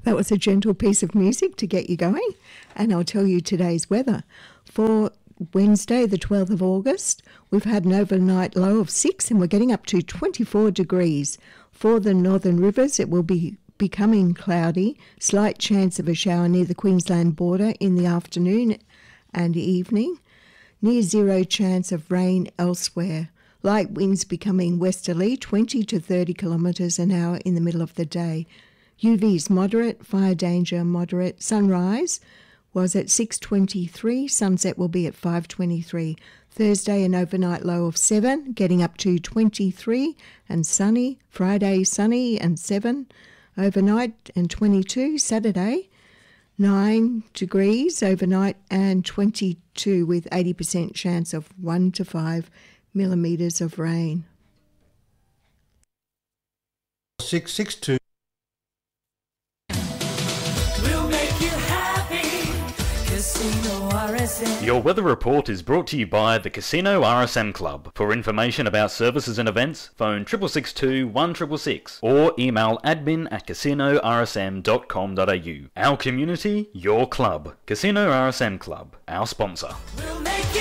That was a gentle piece of music to get you going. And I'll tell you today's weather. For Wednesday, the 12th of August, we've had an overnight low of 6 and we're getting up to 24 degrees. For the northern rivers, it will be becoming cloudy. Slight chance of a shower near the Queensland border in the afternoon and evening. Near zero chance of rain elsewhere. Light winds becoming westerly, 20 to 30 kilometres an hour in the middle of the day. UVs moderate, fire danger moderate. Sunrise was at 6:23, sunset will be at 5:23. Thursday, an overnight low of 7, getting up to 23 and sunny. Friday, sunny and 7 overnight and 22. Saturday, 9 degrees overnight and 22 with 80% chance of 1 to 5 millimetres of rain. 662. We'll make you happy. Casino RSM. Your weather report is brought to you by the Casino RSM Club. For information about services and events, phone 6662 1666 or email admin@casinorsm.com.au. Our community, your club. Casino RSM Club, our sponsor. We'll